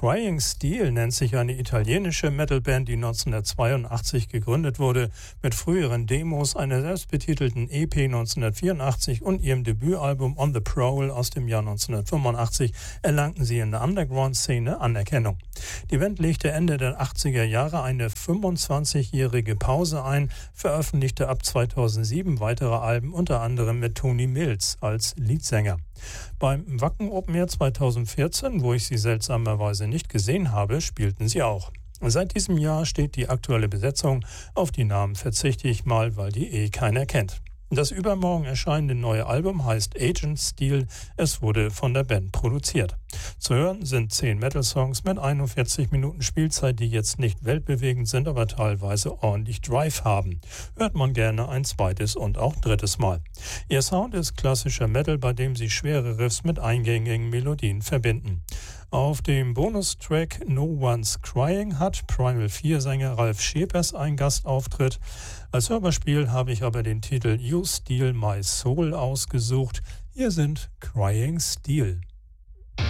Crying Steel nennt sich eine italienische Metalband, die 1982 gegründet wurde. Mit früheren Demos, einer selbstbetitelten EP 1984 und ihrem Debütalbum On the Prowl aus dem Jahr 1985 erlangten sie in der Underground-Szene Anerkennung. Die Band legte Ende der 80er Jahre eine 25-jährige Pause ein, veröffentlichte ab 2007 weitere Alben, unter anderem mit Tony Mills als Leadsänger. Beim Wacken Open Air 2014, wo ich sie seltsamerweise nicht gesehen habe, spielten sie auch. Seit diesem Jahr steht die aktuelle Besetzung. Auf die Namen verzichte ich mal, weil die keiner kennt. Das übermorgen erscheinende neue Album heißt Agent Steel. Es wurde von der Band produziert. Zu hören sind 10 Metal-Songs mit 41 Minuten Spielzeit, die jetzt nicht weltbewegend sind, aber teilweise ordentlich Drive haben. Hört man gerne ein zweites und auch drittes Mal. Ihr Sound ist klassischer Metal, bei dem sie schwere Riffs mit eingängigen Melodien verbinden. Auf dem Bonustrack No One's Crying hat Primal 4-Sänger Ralf Schepers einen Gastauftritt. Als Hörspiel habe ich aber den Titel You Steal My Soul ausgesucht. Hier sind Crying Steel.